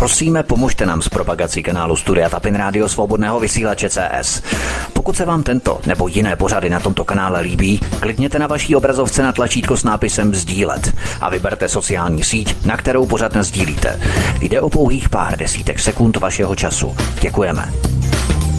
Prosíme, pomožte nám s propagací kanálu Studia Tapin Rádio Svobodného vysílače CS. Pokud se vám tento nebo jiné pořady na tomto kanále líbí, klikněte na vaší obrazovce na tlačítko s nápisem sdílet a vyberte sociální síť, na kterou pořad sdílíte. Jde o pouhých pár desítek sekund vašeho času. Děkujeme.